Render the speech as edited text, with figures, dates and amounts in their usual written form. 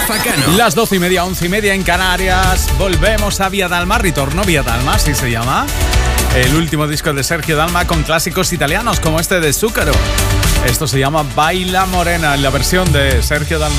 Facano. Las 12:30, 11:30 en Canarias. Volvemos a Via Dalma, Ritorno Via Dalma, así se llama. El último disco de Sergio Dalma con clásicos italianos como este de Zúcaro. Esto se llama Baila Morena, en la versión de Sergio Dalma.